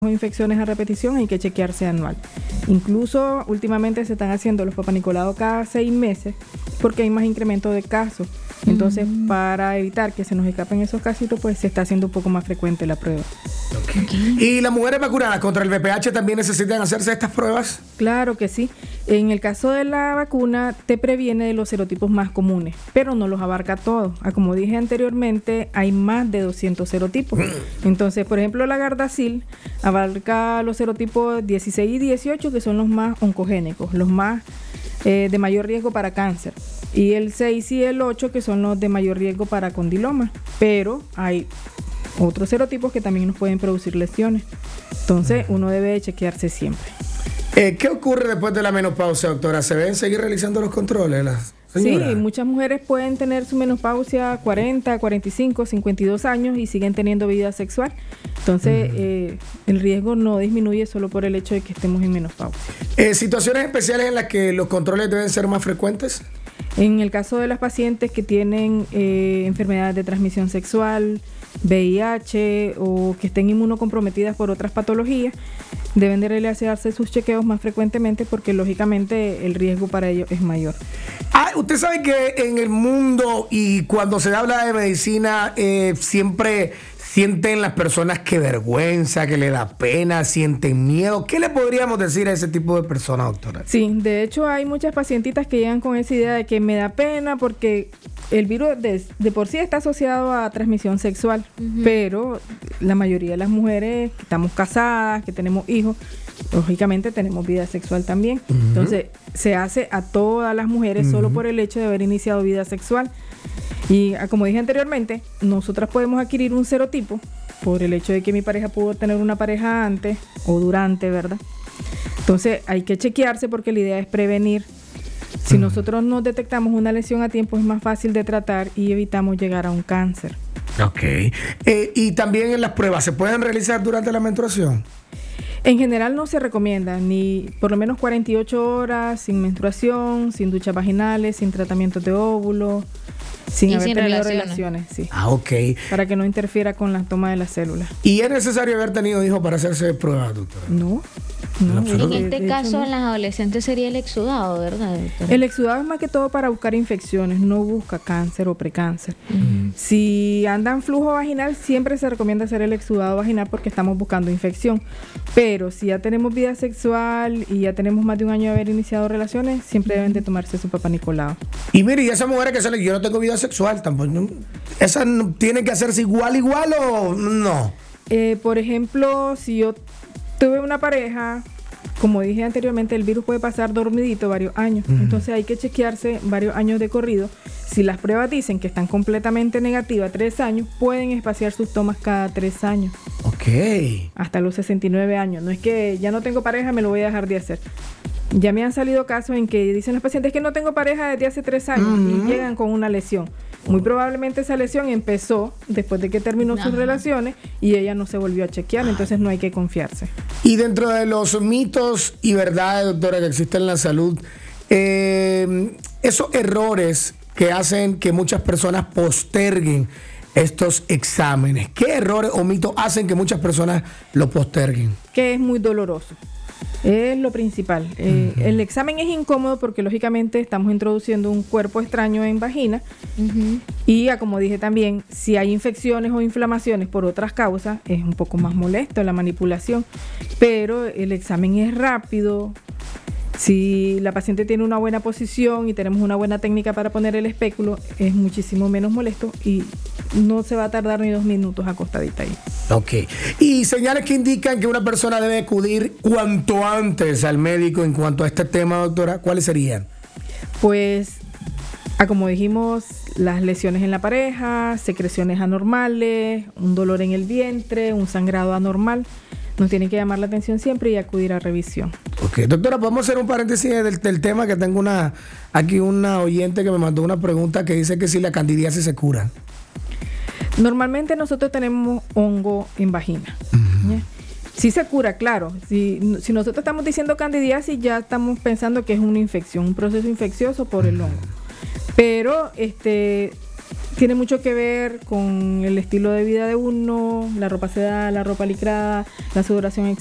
infecciones a repetición hay que chequearse anual. Incluso últimamente se están haciendo los Papa Nicolau cada 6 meses porque hay más incremento de casos. Entonces, para evitar que se nos escapen esos casitos, pues se está haciendo un poco más frecuente la prueba. Okay. ¿Y las mujeres vacunadas contra el VPH también necesitan hacerse estas pruebas? Claro que sí. En el caso de la vacuna, te previene de los serotipos más comunes, pero no los abarca todos. Como dije anteriormente, hay más de 200 serotipos. Entonces, por ejemplo, la Gardasil abarca los serotipos 16 y 18, que son los más oncogénicos, los más de mayor riesgo para cáncer. Y el 6 y el 8, que son los de mayor riesgo para condiloma. Pero hay otros serotipos que también nos pueden producir lesiones. Entonces, uno debe chequearse siempre. ¿Qué ocurre después de la menopausia, doctora? ¿Se deben seguir realizando los controles las señoras? Sí, muchas mujeres pueden tener su menopausia a 40, 45, 52 años y siguen teniendo vida sexual. Entonces, el riesgo no disminuye solo por el hecho de que estemos en menopausia. ¿Situaciones especiales en las que los controles deben ser más frecuentes? En el caso de las pacientes que tienen enfermedades de transmisión sexual, VIH o que estén inmunocomprometidas por otras patologías, deben de realizarse sus chequeos más frecuentemente porque lógicamente el riesgo para ellos es mayor. Usted sabe que en el mundo y cuando se habla de medicina siempre sienten las personas que vergüenza, que le da pena, sienten miedo. ¿Qué le podríamos decir a ese tipo de personas, doctora? Sí, de hecho hay muchas pacientitas que llegan con esa idea de que me da pena porque el virus de por sí está asociado a transmisión sexual, pero la mayoría de las mujeres que estamos casadas, que tenemos hijos, lógicamente tenemos vida sexual también. Entonces se hace a todas las mujeres solo por el hecho de haber iniciado vida sexual. Y como dije anteriormente, nosotras podemos adquirir un serotipo por el hecho de que mi pareja pudo tener una pareja antes o durante, ¿verdad? Entonces hay que chequearse porque la idea es prevenir. Si nosotros no detectamos una lesión a tiempo, es más fácil de tratar y evitamos llegar a un cáncer. Ok. Y también en las pruebas, ¿se pueden realizar durante la menstruación? En general no se recomienda, ni por lo menos 48 horas sin menstruación, sin duchas vaginales, sin tratamientos de óvulo, sin haber tenido relaciones. Sí. Ok. Para que no interfiera con la toma de las células. ¿Y es necesario haber tenido hijos para hacerse pruebas, doctora? No. En este caso, en las adolescentes sería el exudado, ¿verdad, doctora? El exudado es más que todo para buscar infecciones, no busca cáncer o precáncer. Si andan flujo vaginal, siempre se recomienda hacer el exudado vaginal porque estamos buscando infección. Pero si ya tenemos vida sexual y ya tenemos más de un año de haber iniciado relaciones, siempre deben de tomarse su Papa Nicolau. Y mire, y esas mujeres que salen, yo no tengo vida sexual tampoco, ¿no? ¿Esas tienen que hacerse igual o no? Por ejemplo, si yo tuve una pareja, como dije anteriormente, el virus puede pasar dormidito varios años. Entonces hay que chequearse varios años de corrido. Si las pruebas dicen que están completamente negativas 3 años, pueden espaciar sus tomas cada 3 años. Ok. Hasta los 69 años. No es que ya no tengo pareja, me lo voy a dejar de hacer. Ya me han salido casos en que dicen los pacientes que no tengo pareja desde hace 3 años y llegan con una lesión. Muy probablemente esa lesión empezó después de que terminó sus relaciones y ella no se volvió a chequear, entonces no hay que confiarse. Y dentro de los mitos y verdades, doctora, que existen en la salud, esos errores que hacen que muchas personas posterguen estos exámenes, ¿qué errores o mitos hacen que muchas personas lo posterguen? Que es muy doloroso. Es lo principal. El examen es incómodo porque lógicamente estamos introduciendo un cuerpo extraño en vagina y como dije también, si hay infecciones o inflamaciones por otras causas, es un poco más molesto la manipulación, pero el examen es rápido. Si la paciente tiene una buena posición y tenemos una buena técnica para poner el espéculo, es muchísimo menos molesto y no se va a tardar ni 2 minutos acostadita ahí. Ok. Y señales que indican que una persona debe acudir cuanto antes al médico en cuanto a este tema, doctora, ¿cuáles serían? Pues, como dijimos, las lesiones en la pareja, secreciones anormales, un dolor en el vientre, un sangrado anormal. Nos tiene que llamar la atención siempre y acudir a revisión. Ok, doctora, podemos hacer un paréntesis del tema, que tengo aquí una oyente que me mandó una pregunta que dice que si la candidiasis se cura. Normalmente nosotros tenemos hongo en vagina. Sí se cura, claro. Si nosotros estamos diciendo candidiasis, ya estamos pensando que es una infección, un proceso infeccioso por el hongo. Pero tiene mucho que ver con el estilo de vida de uno, la ropa sedada, la ropa licrada, la sudoración